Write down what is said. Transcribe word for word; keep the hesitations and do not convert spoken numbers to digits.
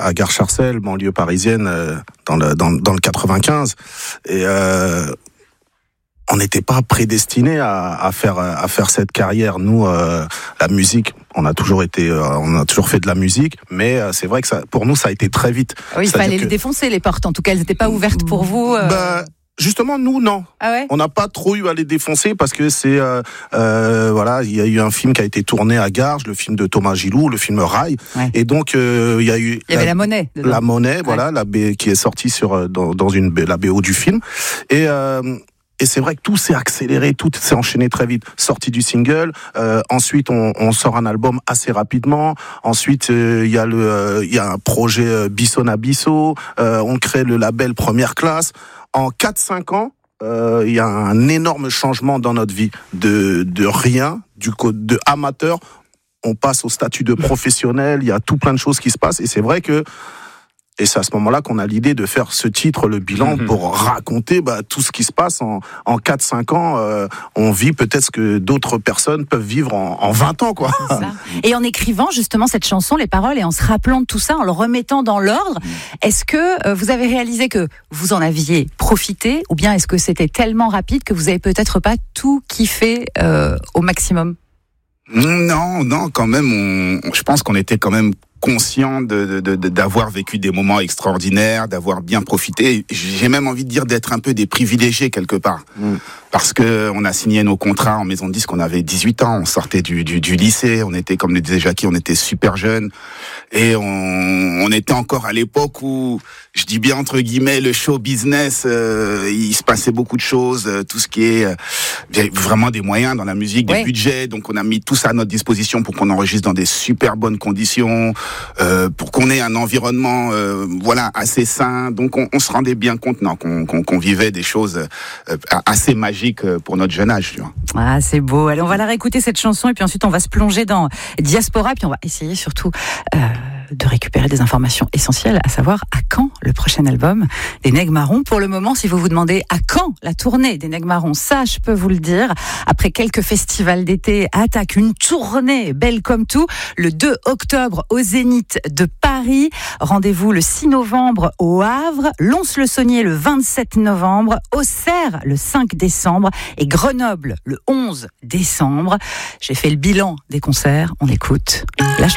à Gare Charcel, banlieue parisienne, euh, dans le dans, dans le quatre-vingt-quinze, et euh, on n'était pas prédestiné à, à faire à faire cette carrière. Nous, euh, la musique, on a toujours été, euh, on a toujours fait de la musique, mais euh, c'est vrai que ça, pour nous, ça a été très vite. Oui, il C'est-à-dire fallait que, les défoncer les portes. En tout cas, elles n'étaient pas ouvertes pour vous. Euh... Bah, justement, nous, non. Ah ouais. On n'a pas trop eu à les défoncer parce que c'est, euh, euh, voilà, il y a eu un film qui a été tourné à Garges, le film de Thomas Gilou, le film Rail, Ouais. et donc euh, il y a eu Il y avait la monnaie. dedans. la monnaie, Ouais. voilà, la B, qui est sortie sur dans, dans une la B O du film, et euh, et c'est vrai que tout s'est accéléré, tout s'est enchaîné très vite. Sortie du single, euh, ensuite on, on sort un album assez rapidement. Ensuite il euh, y a le, il euh, y a un projet euh, Bissona Bisso. Euh, on crée le label Première Classe. En quatre cinq ans, il euh, y a un énorme changement dans notre vie. De de rien, du code de amateur, on passe au statut de professionnel. Il y a tout plein de choses qui se passent, et c'est vrai que Et c'est à ce moment-là qu'on a l'idée de faire ce titre, le bilan, mmh. pour raconter bah, tout ce qui se passe en, en quatre cinq ans. Euh, on vit peut-être ce que d'autres personnes peuvent vivre en, en vingt ans, quoi. C'est ça. Et en écrivant justement cette chanson, les paroles, et en se rappelant de tout ça, en le remettant dans l'ordre, est-ce que euh, vous avez réalisé que vous en aviez profité, ou bien est-ce que c'était tellement rapide que vous avez peut-être pas tout kiffé euh, au maximum ? Non, non, quand même, on, je pense qu'on était quand même conscient de, de, de, d'avoir vécu des moments extraordinaires, d'avoir bien profité. J'ai même envie de dire d'être un peu des privilégiés quelque part. Mmh. Parce que on a signé nos contrats en maison de disque, on avait dix-huit ans, on sortait du, du, du lycée, on était, comme le disait Jackie, on était super jeunes. Et on, on était encore à l'époque où, je dis bien entre guillemets, le show business, euh, il se passait beaucoup de choses, euh, tout ce qui est euh, vraiment des moyens dans la musique, des ouais. budgets. Donc on a mis tout ça à notre disposition pour qu'on enregistre dans des super bonnes conditions, euh, pour qu'on ait un environnement euh, voilà assez sain. Donc on, on se rendait bien compte non, qu'on, qu'on, qu'on vivait des choses euh, assez magiques pour notre jeune âge. Tu vois. Ah, c'est beau. Allez, on va la réécouter cette chanson, et puis ensuite on va se plonger dans Diaspora, puis on va essayer surtout euh, de récupérer des informations essentielles, à savoir à quand le prochain album des Nègres Marrons. Pour le moment, si vous vous demandez à quand la tournée des Nègres Marrons, ça je peux vous le dire. Après quelques festivals d'été, attaque une tournée belle comme tout. Le deux octobre au Zénith de Paris. Rendez-vous le six novembre au Havre, Lons-le-Saunier le vingt-sept novembre, Auxerre le cinq décembre et Grenoble le onze décembre. J'ai fait le bilan des concerts. On écoute la chanson.